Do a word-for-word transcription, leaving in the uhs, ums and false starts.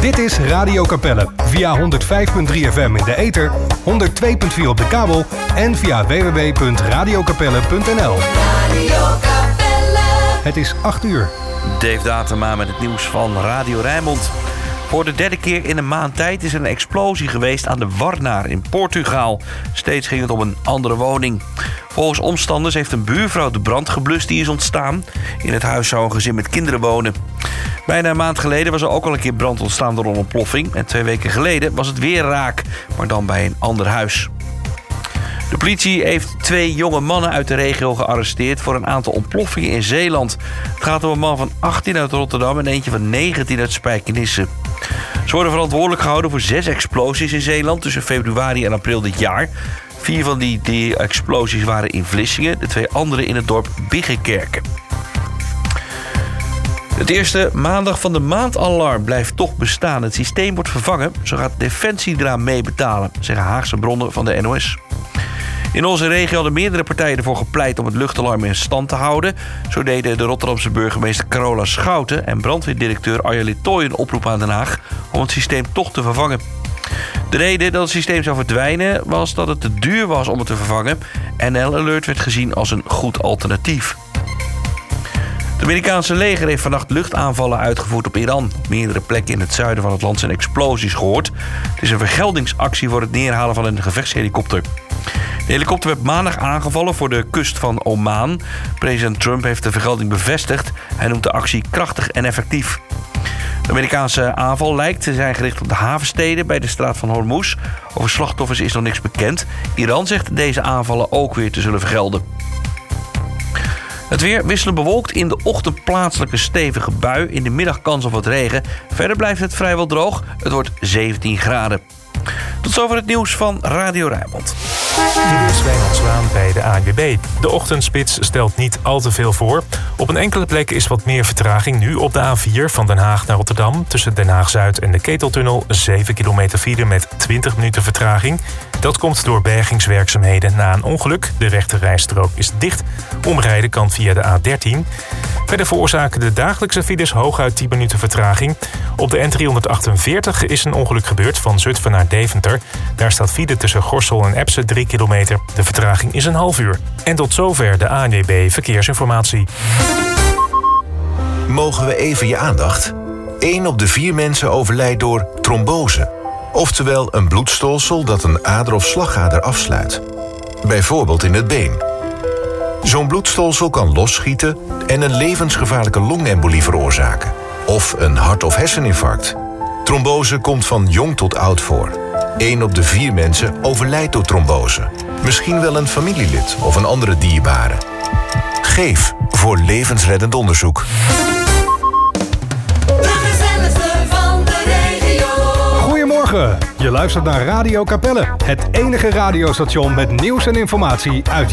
Dit is Radio Capelle via honderd vijf komma drie F M in de ether, honderd twee komma vier op de kabel en via w w w punt radio capelle punt n l. Radio Capelle. Het is acht uur. Dave Datema met het nieuws van Radio Rijnmond. Voor de derde keer in een maand tijd is er een explosie geweest aan de Warnaar in Portugal. Steeds ging het om een andere woning. Volgens omstanders heeft een buurvrouw de brand geblust die is ontstaan. In het huis zou een gezin met kinderen wonen. Bijna een maand geleden was er ook al een keer brand ontstaan door een ontploffing. En twee weken geleden was het weer raak, maar dan bij een ander huis. De politie heeft twee jonge mannen uit de regio gearresteerd voor een aantal ontploffingen in Zeeland. Het gaat om een man van achttien uit Rotterdam en eentje van negentien uit Spijkenisse. Ze worden verantwoordelijk gehouden voor zes explosies in Zeeland tussen februari en april dit jaar. Vier van die, die explosies waren in Vlissingen, de twee andere in het dorp Biggenkerken. Het eerste maandag van de maand-alarm blijft toch bestaan. Het systeem wordt vervangen, zo gaat Defensie eraan mee betalen, zeggen Haagse bronnen van de N O S. In onze regio hadden meerdere partijen ervoor gepleit om het luchtalarm in stand te houden. Zo deden de Rotterdamse burgemeester Carola Schouten en brandweerdirecteur Arja Littoy een oproep aan Den Haag om het systeem toch te vervangen. De reden dat het systeem zou verdwijnen was dat het te duur was om het te vervangen. N L Alert werd gezien als een goed alternatief. Het Amerikaanse leger heeft vannacht luchtaanvallen uitgevoerd op Iran. Op meerdere plekken in het zuiden van het land zijn explosies gehoord. Het is een vergeldingsactie voor het neerhalen van een gevechtshelikopter. De helikopter werd maandag aangevallen voor de kust van Oman. President Trump heeft de vergelding bevestigd. Hij noemt de actie krachtig en effectief. De Amerikaanse aanval lijkt te zijn gericht op de havensteden bij de straat van Hormuz. Over slachtoffers is nog niks bekend. Iran zegt deze aanvallen ook weer te zullen vergelden. Het weer wisselend bewolkt, in de ochtend plaatselijke stevige bui. In de middag kans op wat regen. Verder blijft het vrijwel droog. Het wordt zeventien graden. Tot zover het nieuws van Radio Rijnmond. Dit is Wijnand Zwaan bij de A N W B. De ochtendspits stelt niet al te veel voor. Op een enkele plek is wat meer vertraging. Nu op de A vier van Den Haag naar Rotterdam. Tussen Den Haag-Zuid en de Keteltunnel. zeven kilometer file met twintig minuten vertraging. Dat komt door bergingswerkzaamheden na een ongeluk. De rechterrijstrook is dicht. Omrijden kan via de A dertien. Verder veroorzaken de dagelijkse files hooguit tien minuten vertraging. Op de N driehonderdachtenveertig is een ongeluk gebeurd van Zutphen naar Deventer. Daar staat file tussen Gorssel en Epse drie kilometer. De vertraging is een half uur. En tot zover de A N W B Verkeersinformatie. Mogen we even je aandacht? Eén op de vier mensen overlijdt door trombose. Oftewel een bloedstolsel dat een ader of slagader afsluit. Bijvoorbeeld in het been. Zo'n bloedstolsel kan losschieten en een levensgevaarlijke longembolie veroorzaken. Of een hart- of herseninfarct. Trombose komt van jong tot oud voor. Eén op de vier mensen overlijdt door trombose. Misschien wel een familielid of een andere dierbare. Geef voor levensreddend onderzoek. Goedemorgen, je luistert naar Radio Capelle. Het enige radiostation met nieuws en informatie uit